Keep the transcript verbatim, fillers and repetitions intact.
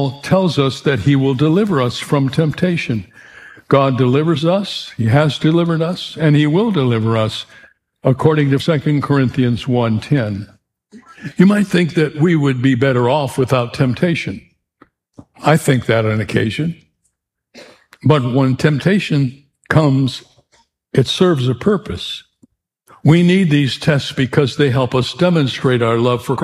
tells us that he will deliver us from temptation. God delivers us, he has delivered us, and he will deliver us, according to Second Corinthians one ten. You might think that we would be better off without temptation. I think that on occasion. But when temptation comes, it serves a purpose. We need these tests because they help us demonstrate our love for Christ.